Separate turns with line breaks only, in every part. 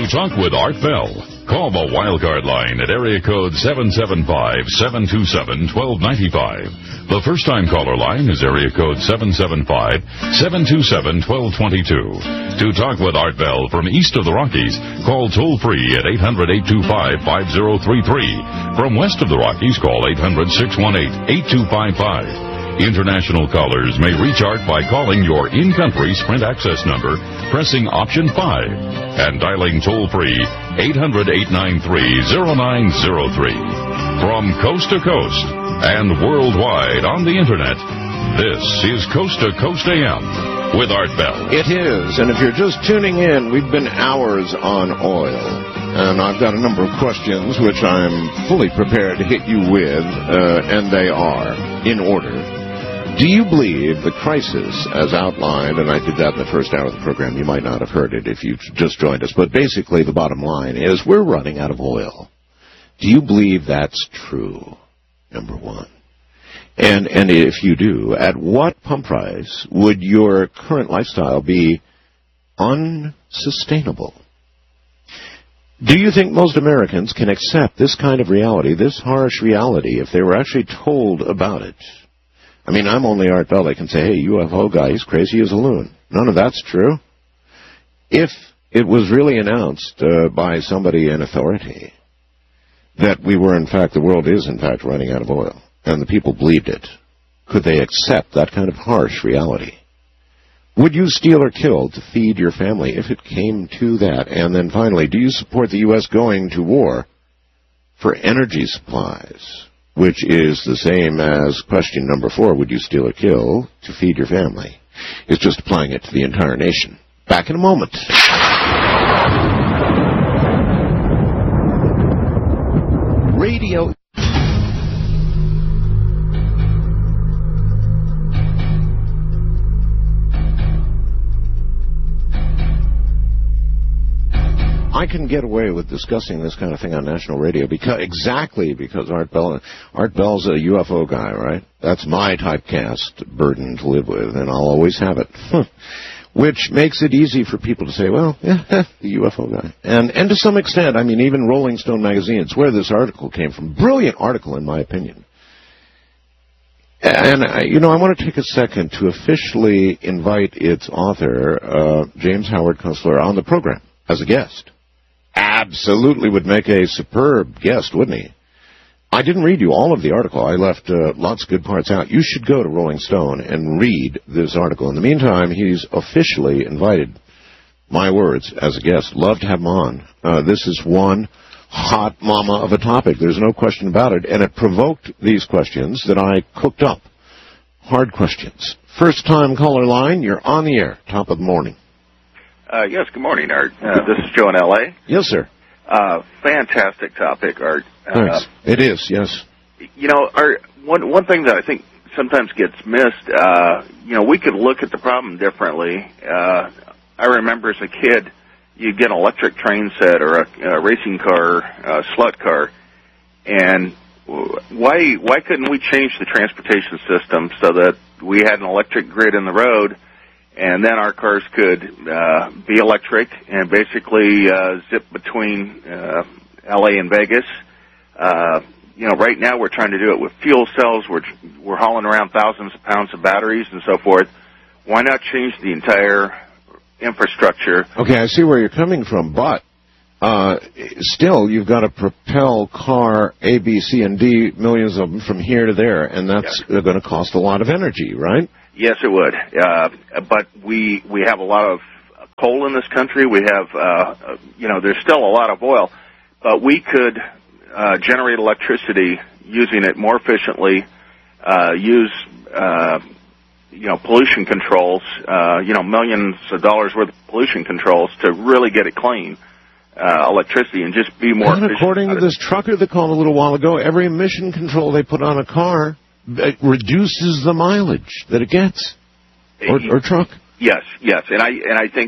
To talk with Art Bell, call the Wildcard line at area code 775-727-1295. The first-time caller line is area code 775-727-1222. To talk with Art Bell from east of the Rockies, call toll-free at 800-825-5033. From west of the Rockies, call 800-618-8255. International callers may reach Art by calling your in-country Sprint access number, pressing option 5, and dialing toll-free 800-893-0903. From coast to coast and worldwide on the Internet, this is Coast to Coast AM with Art Bell.
It is, and if you're just tuning in, we've been hours on oil. And I've got a number of questions which I'm fully prepared to hit you with, and they are in order. Do you believe the crisis as outlined, and I did that in the first hour of the program, you might not have heard it if you just joined us, but basically the bottom line is we're running out of oil. Do you believe that's true, number one? And if you do, at what pump price would your current lifestyle be unsustainable? Do you think most Americans can accept this kind of reality, this harsh reality, if they were actually told about it? I mean, I'm only Art Bell. They can say, hey, UFO guy, he's crazy as a loon. None of that's true. If it was really announced by somebody in authority that we were, in fact, the world is, in fact, running out of oil, and the people believed it, could they accept that kind of harsh reality? Would you steal or kill to feed your family if it came to that? And then finally, do you support the U.S. going to war for energy supplies? Which is the same as question number 4, would you steal or kill to feed your family? It's just applying it to the entire nation. Back in a moment. Radio. I can get away with discussing this kind of thing on national radio because Art Bell's a UFO guy, right? That's my typecast burden to live with, and I'll always have it. Which makes it easy for people to say, well, yeah, the UFO guy. And to some extent, I mean, even Rolling Stone magazine, it's where this article came from. Brilliant article, in my opinion. And, I want to take a second to officially invite its author, James Howard Kunstler, on the program as a guest. Absolutely would make a superb guest, wouldn't he? I didn't read you all of the article. I left lots of good parts out. You should go to Rolling Stone and read this article. In the meantime, he's officially invited, my words, as a guest. Love to have him on. This is one hot mama of a topic. There's no question about it. And it provoked these questions that I cooked up. Hard questions. First-time caller line, you're on the air. Top of the morning.
Yes, good morning, Art. This is Joe in L.A.
Yes, sir.
Fantastic topic, Art.
Thanks. It is, yes.
Art, one thing that I think sometimes gets missed, we could look at the problem differently. I remember as a kid, you'd get an electric train set or a racing car, a slut car, and why couldn't we change the transportation system so that we had an electric grid in the road, and then our cars could be electric and basically zip between L.A. and Vegas. Right now we're trying to do it with fuel cells. We're hauling around thousands of pounds of batteries and so forth. Why not change the entire infrastructure?
Okay, I see where you're coming from, but still you've got to propel car A, B, C, and D, millions of them from here to there, and that's going to cost a lot of energy, right?
Yes, it would. But we have a lot of coal in this country. We have, there's still a lot of oil. But we could generate electricity using it more efficiently, use, pollution controls, millions of dollars worth of pollution controls to really get it clean, electricity, and just be more efficient.
According to this trucker that called a little while ago, every emission control they put on a car it reduces the mileage that it gets, or truck.
Yes, and I think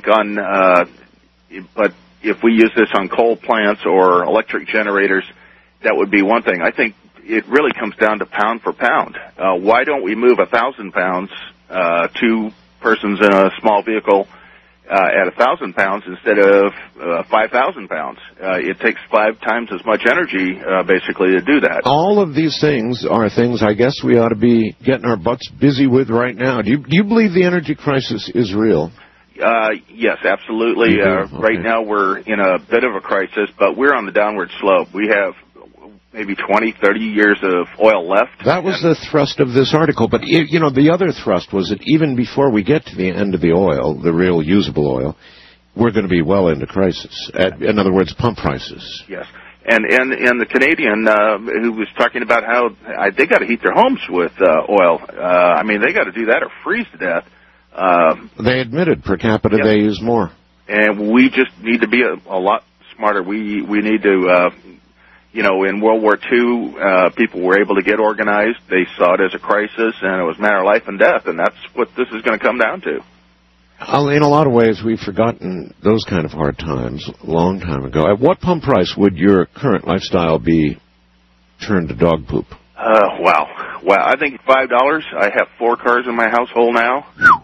but if we use this on coal plants or electric generators, that would be one thing. I think it really comes down to pound for pound. Why don't we move 1,000 pounds, 2 persons in a small vehicle, at 1,000 pounds instead of 5,000 pounds. It takes 5 times as much energy, basically, to do that.
All of these things are things I guess we ought to be getting our butts busy with right now. Do you believe the energy crisis is real?
Yes, absolutely.
Okay.
Right now we're in a bit of a crisis, but we're on the downward slope. We have maybe 20, 30 years of oil left.
That was the thrust of this article. But, the other thrust was that even before we get to the end of the oil, the real usable oil, we're going to be well into crisis. In other words, pump prices.
Yes. And the Canadian who was talking about how they got to heat their homes with oil. They got to do that or freeze to death.
They admitted per capita they use more.
And we just need to be a lot smarter. We need to... in World War II, people were able to get organized. They saw it as a crisis, and it was a matter of life and death, and that's what this is going to come down to.
In a lot of ways, we've forgotten those kind of hard times a long time ago. At what pump price would your current lifestyle be turned to dog poop?
Wow. I think $5. I have 4 cars in my household now.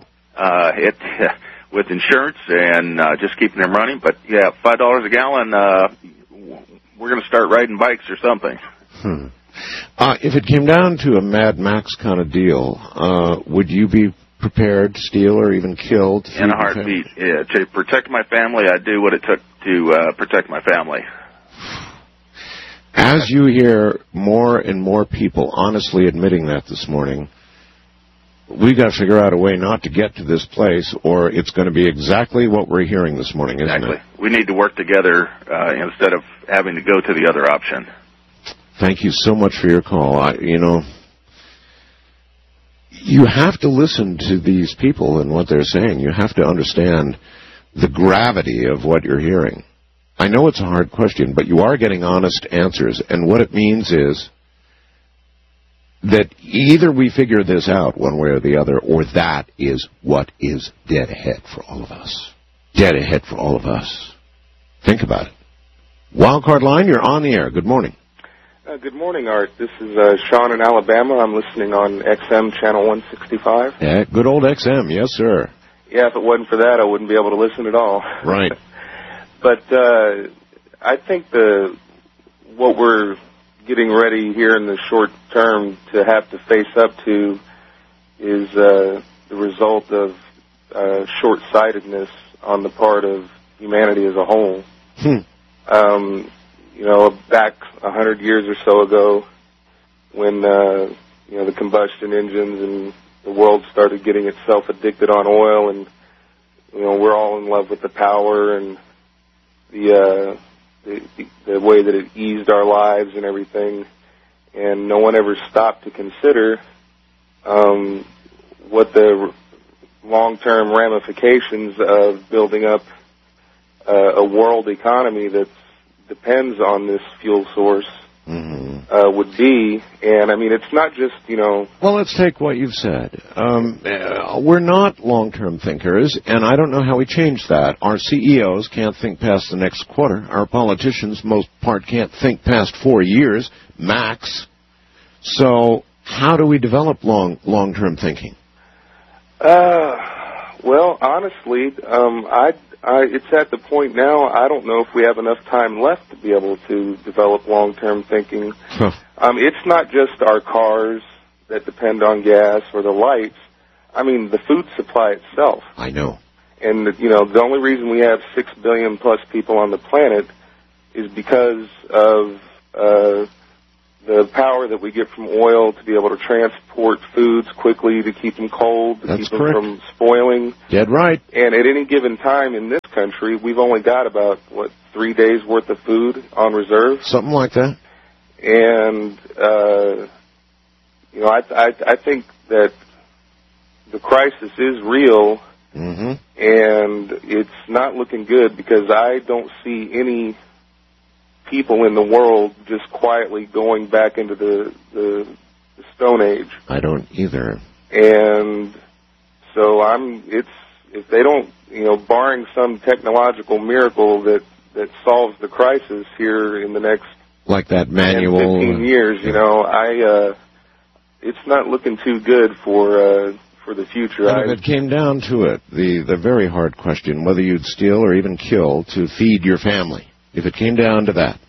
With insurance and just keeping them running. But, yeah, $5 a gallon, we're going to start riding bikes or something.
If it came down to a Mad Max kind of deal, would you be prepared to steal or even kill?
In a heartbeat. Yeah, to protect my family, I'd do what it took to protect my family.
As you hear more and more people honestly admitting that this morning, we've got to figure out a way not to get to this place, or it's going to be exactly what we're hearing this morning, isn't it?
Exactly. We need to work together instead of having to go to the other option.
Thank you so much for your call. You have to listen to these people and what they're saying. You have to understand the gravity of what you're hearing. I know it's a hard question, but you are getting honest answers, and what it means is that either we figure this out one way or the other, or that is what is dead ahead for all of us. Dead ahead for all of us. Think about it. Wildcard Line, you're on the air. Good morning.
Good morning, Art. This is Sean in Alabama. I'm listening on XM Channel 165.
Yeah, good old XM. Yes, sir.
Yeah, if it wasn't for that, I wouldn't be able to listen at all.
Right.
But I think what we're getting ready here in the short term to have to face up to is the result of short-sightedness on the part of humanity as a whole. Back 100 years or so ago, when the combustion engines and the world started getting itself addicted on oil, and we're all in love with the power and the way that it eased our lives and everything, and no one ever stopped to consider what the long-term ramifications of building up a world economy that depends on this fuel source would be. And, it's not just,
Well, let's take what you've said. We're not long-term thinkers, and I don't know how we change that. Our CEOs can't think past the next quarter. Our politicians, most part, can't think past 4 years, max. So how do we develop long-term thinking?
Well, honestly, it's at the point now, I don't know if we have enough time left to be able to develop long-term thinking. It's not just our cars that depend on gas or the lights. The food supply itself.
I know.
And, the only reason we have 6 billion plus people on the planet is because of the power that we get from oil to be able to transport foods quickly, to keep them cold, to keep them from spoiling.
Dead right.
And at any given time in this country, we've only got about, 3 days worth of food on reserve?
Something like that.
And, I think that the crisis is real, and it's not looking good, because I don't see any people in the world just quietly going back into the Stone Age.
I don't either.
And so if they don't, barring some technological miracle that solves the crisis here in the next
like that manual
10, 15 years, it's not looking too good for for the future.
And if it came down to it, the very hard question, whether you'd steal or even kill to feed your family, if it came down to that.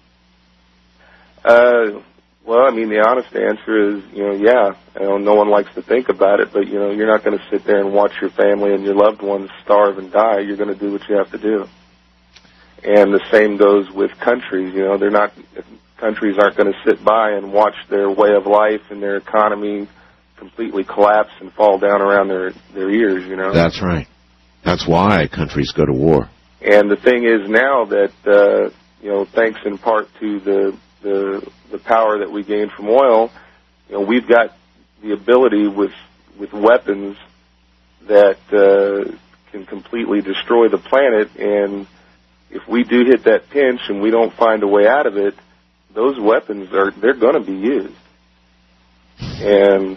Well, I mean, the honest answer is, yeah. No one likes to think about it, but, you're not going to sit there and watch your family and your loved ones starve and die. You're going to do what you have to do. And the same goes with countries. Countries aren't going to sit by and watch their way of life and their economy completely collapse and fall down around their ears,
That's right. That's why countries go to war.
And the thing is now that, thanks in part to the power that we gained from oil, we've got the ability with weapons that can completely destroy the planet. And if we do hit that pinch and we don't find a way out of it, those weapons they're going to be used. And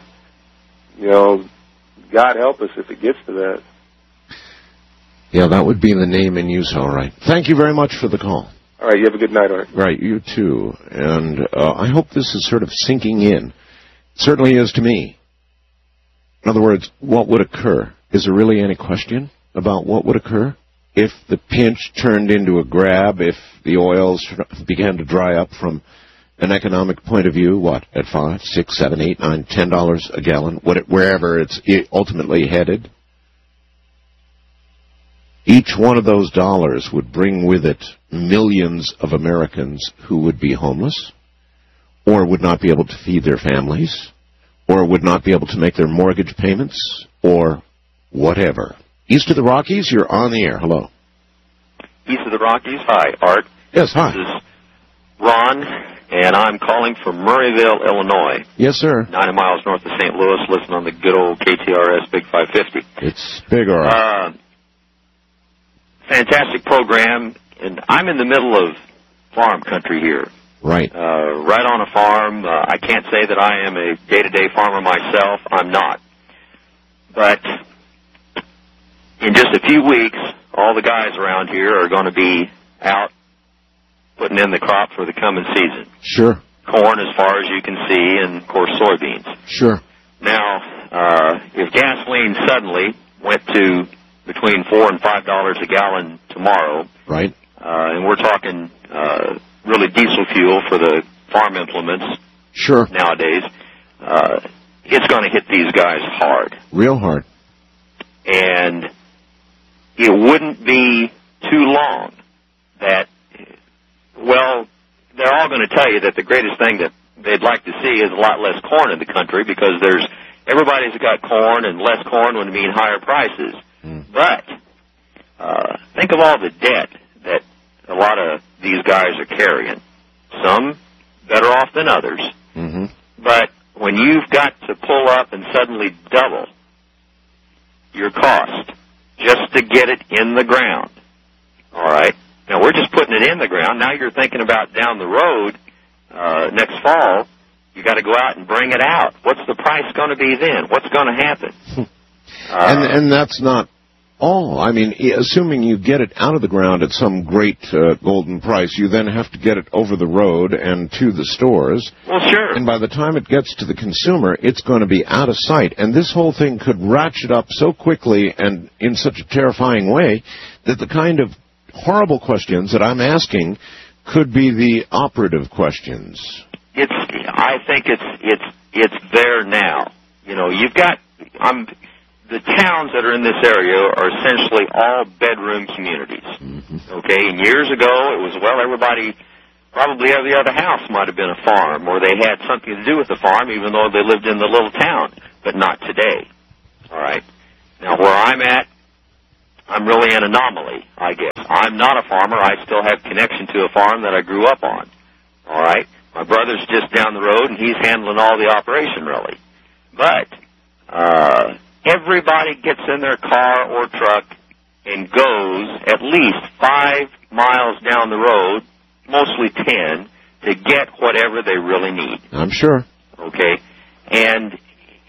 God help us if it gets to that.
Yeah, that would be the name in use, all right. Thank you very much for the call.
All right, you have a good night, Art.
Right, you too. And I hope this is sort of sinking in. It certainly is to me. In other words, what would occur? Is there really any question about what would occur? If the pinch turned into a grab, if the oils began to dry up from an economic point of view, what, at $5, $6, $7, $8, $9, $10 a gallon, wherever it's ultimately headed? Each one of those dollars would bring with it millions of Americans who would be homeless, or would not be able to feed their families, or would not be able to make their mortgage payments, or whatever. East of the Rockies, you're on the air. Hello.
East of the Rockies. Hi, Art.
Yes, hi.
This is Ron, and I'm calling from Murrayville, Illinois.
Yes, sir.
90 miles north of St. Louis, listening on the good old KTRS Big 550.
It's big, all right.
Fantastic program, and I'm in the middle of farm country here.
Right.
Right on a farm. I can't say that I am a day-to-day farmer myself. I'm not. But in just a few weeks, all the guys around here are going to be out putting in the crop for the coming season.
Sure.
Corn as far as you can see, and, of course, soybeans.
Sure.
Now, if gasoline suddenly went to between $4 and $5 a gallon tomorrow,
right,
and we're talking really diesel fuel for the farm implements
sure,
nowadays, it's going to hit these guys hard.
Real hard.
And it wouldn't be too long that, well, they're all going to tell you that the greatest thing that they'd like to see is a lot less corn in the country, because everybody's got corn, and less corn would mean higher prices. But think of all the debt that a lot of these guys are carrying. Some better off than others.
Mm-hmm.
But when you've got to pull up and suddenly double your cost just to get it in the ground, all right? Now, we're just putting it in the ground. Now you're thinking about down the road, next fall, you got to go out and bring it out. What's the price going to be then? What's going to happen?
And that's not all. I mean, assuming you get it out of the ground at some great golden price, you then have to get it over the road and to the stores.
Well, sure.
And by the time it gets to the consumer, it's going to be out of sight. And this whole thing could ratchet up so quickly and in such a terrifying way that the kind of horrible questions that I'm asking could be the operative questions.
I think it's there now. You've got the towns that are in this area are essentially all bedroom communities. Mm-hmm. Okay, and years ago it was, everybody, probably every other house might have been a farm, or they had something to do with the farm, even though they lived in the little town, but not today. All right. Now, where I'm at, I'm really an anomaly, I guess. I'm not a farmer. I still have connection to a farm that I grew up on. All right. My brother's just down the road, and he's handling all the operation, really. But everybody gets in their car or truck and goes at least 5 miles down the road, mostly 10, to get whatever they really need.
I'm sure.
Okay? And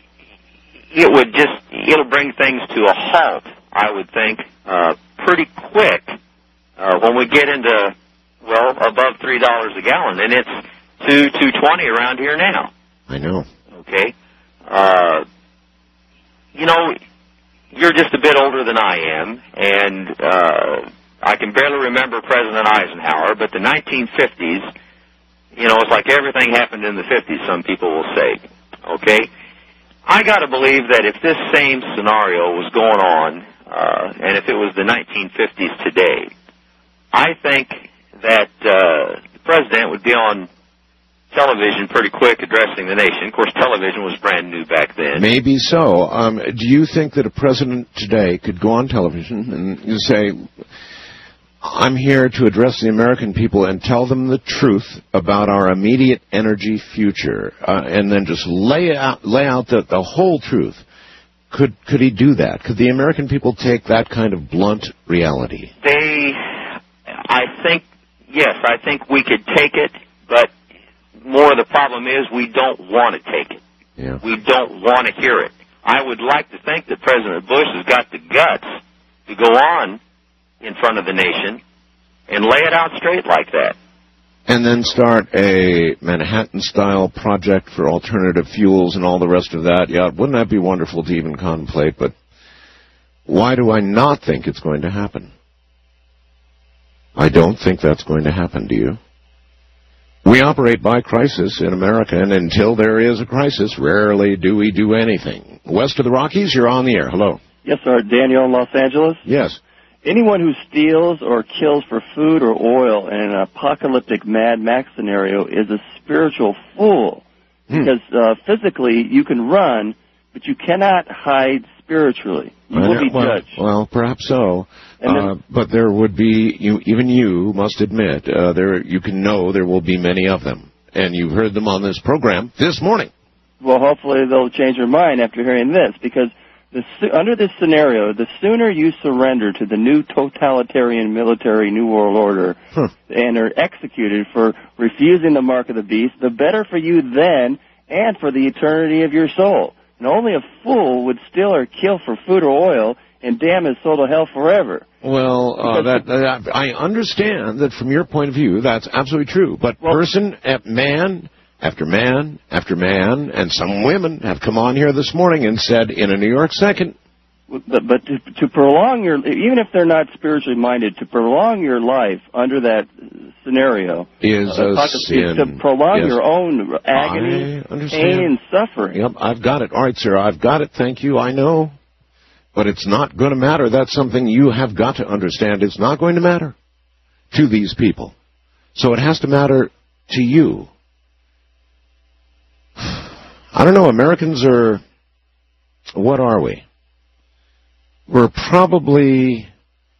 it'll bring things to a halt, I would think, pretty quick when we get into, above $3 a gallon. And it's $2.20 around here now.
I know.
Okay? you know, you're just a bit older than I am, and I can barely remember President Eisenhower, but the 1950s, you know, it's like everything happened in the 50s, some people will say, okay? I got to believe that if this same scenario was going on, and if it was the 1950s today, I think that the president would be on television pretty quick addressing the nation. Of course, television was brand new back then.
Maybe so. Do you think that a president today could go on television and say, I'm here to address the American people and tell them the truth about our immediate energy future, and then just lay out the whole truth? Could he do that? Could the American people take that kind of blunt reality?
I think we could take it, but more of the problem is we don't want to take it.
Yeah.
We don't want to hear it. I would like to think that President Bush has got the guts to go on in front of the nation and lay it out straight like that.
And then start a Manhattan-style project for alternative fuels and all the rest of that. Yeah, wouldn't that be wonderful to even contemplate? But why do I not think it's going to happen? I don't think that's going to happen, do you? We operate by crisis in America, and until there is a crisis, rarely do we do anything. West of the Rockies, you're on the air. Hello.
Yes, sir. Daniel in Los Angeles?
Yes.
Anyone who steals or kills for food or oil in an apocalyptic Mad Max scenario is a spiritual fool. Because physically you can run, but you cannot hide spiritually. You will be judged.
Well, perhaps so. But there would be, even you must admit, you can know there will be many of them. And you've heard them on this program this morning.
Well, hopefully they'll change their mind after hearing this, because under this scenario, the sooner you surrender to the new totalitarian military New World Order and are executed for refusing the mark of the beast, the better for you then and for the eternity of your soul. And only a fool would steal or kill for food or oil and damn his soul to hell forever.
Well, I understand that from your point of view, that's absolutely true. But man after man after man, and some women have come on here this morning and said in a New York second.
But to prolong even if they're not spiritually minded, to prolong your life under that scenario
is a sin.
To prolong your own agony, pain, and suffering.
Yep, I've got it. All right, sir, I've got it. Thank you. I know. But it's not going to matter. That's something you have got to understand. It's not going to matter to these people. So it has to matter to you. I don't know. Americans are... What are we? We're probably...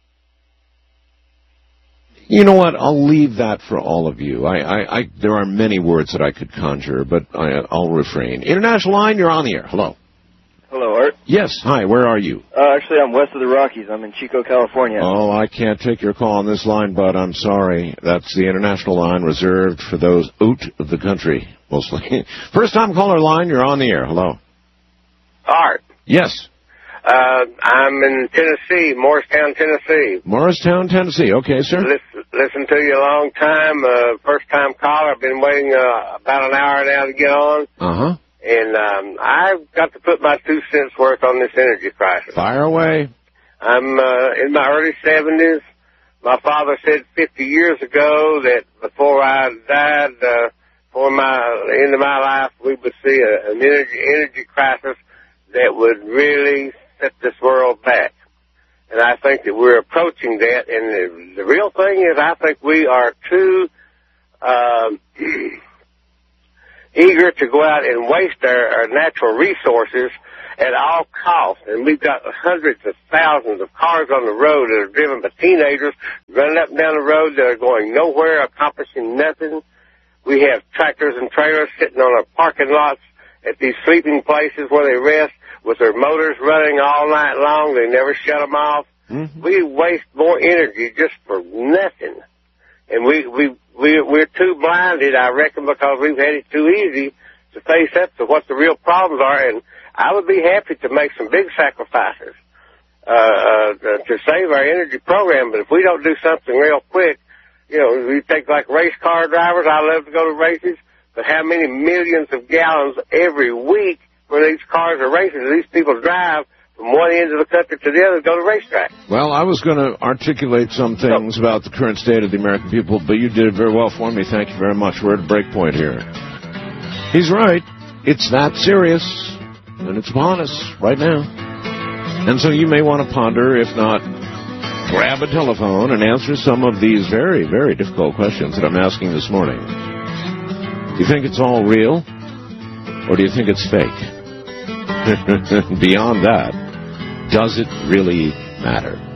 You know what? I'll leave that for all of you. There are many words that I could conjure, but I'll refrain. International line, you're on the air. Hello.
Hello, Art.
Yes. Hi, where are you?
Actually, I'm west of the Rockies. I'm in Chico, California.
Oh, I can't take your call on this line, bud. I'm sorry. That's the international line reserved for those out of the country, mostly. First-time caller line, you're on the air. Hello.
Art.
Yes.
I'm in Tennessee, Morristown, Tennessee.
Morristown, Tennessee. Okay, sir.
Listen to you a long time. First-time caller. I've been waiting about an hour now to get on.
Uh-huh.
And I've got to put my 2 cents worth on this energy crisis.
Fire away. I'm
in my early 70s. My father said 50 years ago that before I died, for the end of my life, we would see an energy crisis that would really set this world back. And I think that we're approaching that. And the real thing is I think we are too eager to go out and waste our natural resources at all costs. And we've got hundreds of thousands of cars on the road that are driven by teenagers running up and down the road that are going nowhere, accomplishing nothing. We have tractors and trailers sitting on our parking lots at these sleeping places where they rest with their motors running all night long. They never shut them off. Mm-hmm. We waste more energy just for nothing. And we're too blinded, I reckon, because we've had it too easy to face up to what the real problems are. And I would be happy to make some big sacrifices to save our energy program. But if we don't do something real quick, we take like race car drivers. I love to go to races. But how many millions of gallons every week where these cars are racing. These people drive from one end of the country to the other to go to racetrack.
Well, I was going to articulate some things about the current state of the American people, but you did it very well for me. Thank you very much. We're at a break point here. He's right. It's that serious, and it's upon us right now. And so you may want to ponder, if not, grab a telephone and answer some of these very, very difficult questions that I'm asking this morning. Do you think it's all real, or do you think it's fake? Beyond that, does it really matter?